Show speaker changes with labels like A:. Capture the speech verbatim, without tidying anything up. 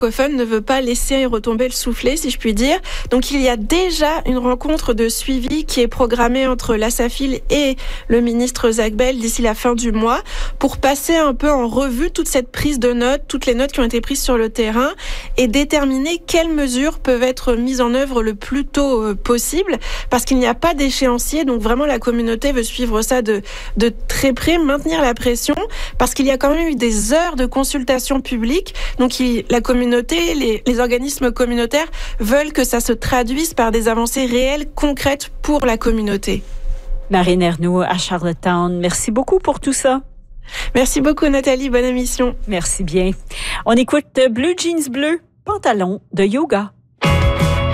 A: francophone ne veut pas laisser retomber le soufflet, si je puis dire. Donc il y a déjà une rencontre de suivi qui est programmée entre l'Asafil et le ministre Zach Bell d'ici la fin du mois pour passer un peu en revue toute cette prise de notes, toutes les notes qui ont été prises sur le terrain et déterminer quelles mesures peuvent être mises en œuvre le plus tôt possible parce qu'il n'y a pas d'échéancier. Donc vraiment la communauté veut suivre ça de, de très près, maintenir la pression parce qu'il y a quand même eu des heures de consultation publique. Donc il, la communauté Les, les organismes communautaires veulent que ça se traduise par des avancées réelles, concrètes pour la communauté.
B: Marine Ernoult à Charlottetown, merci beaucoup pour tout ça.
A: Merci beaucoup Nathalie, bonne émission.
B: Merci bien. On écoute Blue Jeans Bleu, pantalon de yoga.